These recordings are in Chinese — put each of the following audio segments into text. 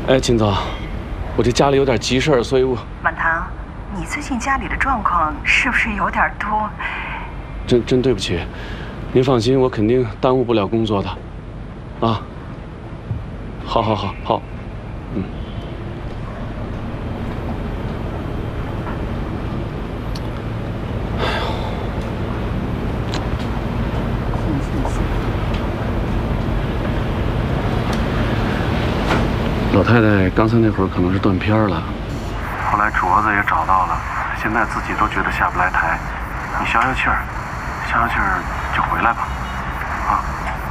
哎，秦总，我这家里有点急事儿，所以我…… 满堂，你最近家里的状况是不是有点多？ 真对不起，您放心，我肯定耽误不了工作的。啊，好，嗯。老太太刚才那会儿可能是断片了，后来镯子也找到了，现在自己都觉得下不来台。你消消气儿，消消气儿就回来吧，啊。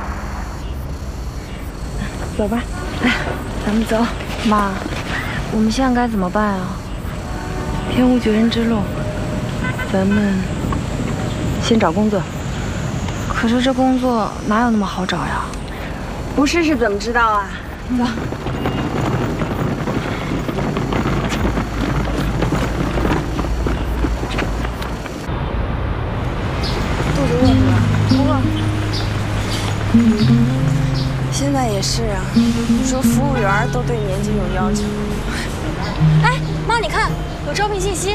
走吧，来，咱们走。 妈，我们现在该怎么办啊？ 天无绝人之路，咱们先找工作。 可是这工作哪有那么好找呀？ 不试试怎么知道啊？走。 肚子饿不饿？不饿。现在也是啊，你说服务员都对年纪有要求。哎，妈，你看，有招聘信息。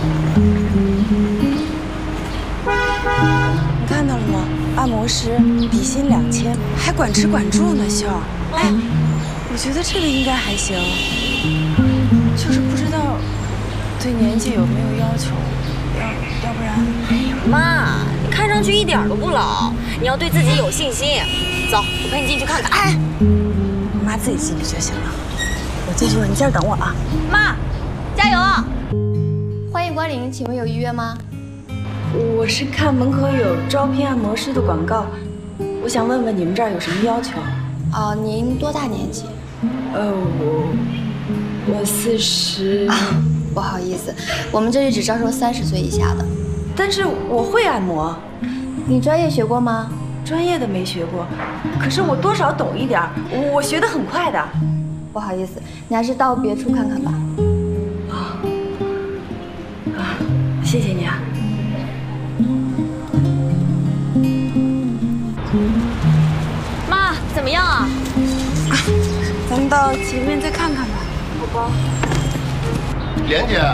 你看到了吗？按摩师底薪2000，还管吃管住呢，秀儿。哎，我觉得这个应该还行，就是不知道对年纪有没有要求，要不然。 妈，你看上去一点都不老，你要对自己有信心。走，我陪你进去看看。 哎，我妈自己进去就行了，我进去了，你在这等我啊。 妈，加油！ 欢迎光临，请问有预约吗？ 我是看门口有招聘按摩师的广告，我想问问你们这儿有什么要求？ 哦，您多大年纪？ 我40。 不好意思，我们这里只招收30岁以下的。 但是我会按摩。 你专业学过吗？ 专业的没学过，可是我多少懂一点，我学得很快的。 不好意思，你还是到别处看看吧。 谢谢你啊。 妈，怎么样啊？ 咱们到前面再看看吧。 我包。 莲姐，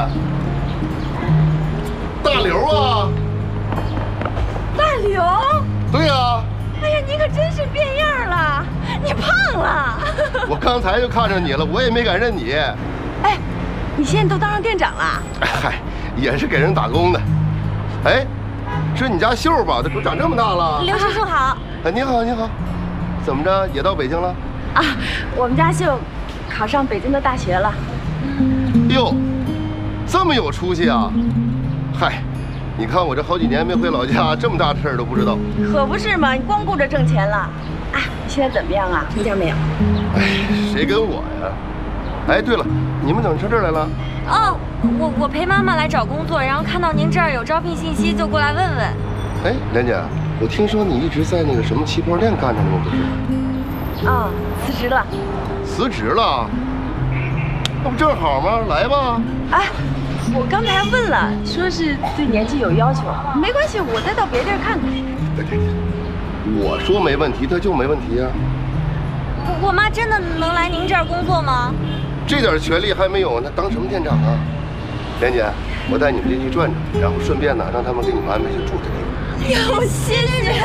大刘啊！ 大刘。 对呀。 哎呀，你可真是变样了，你胖了。 我刚才就看着你了，我也没敢认你。 哎，你现在都当上店长了？ 嗨，也是给人打工的。哎，是你家秀吧？这都长这么大了。 刘叔叔好。 哎，你好，你好。怎么着，也到北京了？ 啊，我们家秀考上北京的大学了。 哟，这么有出息啊！嗨。你看我这好几年没回老家，这么大的事儿都不知道， 可不是嘛！你光顾着挣钱了。啊，你现在怎么样啊？成家没有？ 哎，谁跟我呀？哎，对了，你们怎么上这儿来了？ 哦，我陪妈妈来找工作，然后看到您这儿有招聘信息，就过来问问。 哎，莲姐，我听说你一直在那个什么旗袍店干着呢吗？不是？ 啊，辞职了。 辞职了？那不正好吗？来吧。 哎。我刚才问了，说是对年纪有要求，没关系，我再到别地儿看看。 我说没问题，他就没问题啊。 我妈真的能来您这儿工作吗？ 这点权利还没有，那当什么店长啊？莲姐，我带你们进去转转，然后顺便呢，让他们给你们安排些住的地方。 哟，谢谢。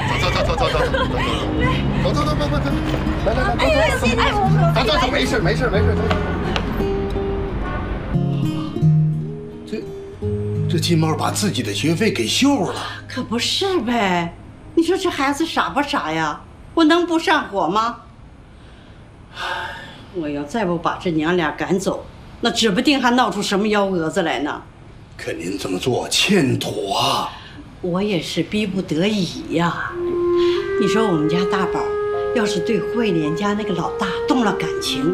走，来， 哎呀，谢谢我们。 走，没事。 这金毛把自己的学费给秀了， 可不是呗？你说这孩子傻不傻呀？我能不上火吗？我要再不把这娘俩赶走，那指不定还闹出什么幺蛾子来呢。 可您这么做欠妥啊！ 我也是逼不得已呀。你说我们家大宝要是对慧莲家那个老大动了感情，